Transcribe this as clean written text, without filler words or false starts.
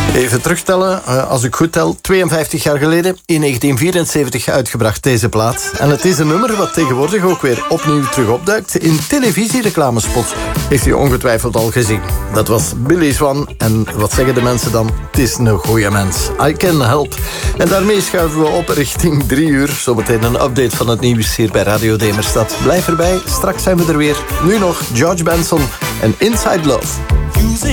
Even terugtellen, als ik goed tel, 52 jaar geleden, in 1974 uitgebracht deze plaat. En het is een nummer wat tegenwoordig ook weer opnieuw terug opduikt in televisiereclamespots. Heeft u ongetwijfeld al gezien. Dat was Billy Swan. En wat zeggen de mensen dan? Het is een goeie mens. I can help. En daarmee schuiven we op richting 3 uur. Zometeen een update van het nieuws hier bij Radio Demerstad. Blijf erbij, straks zijn we er weer. Nu nog George Benson en Inside Love.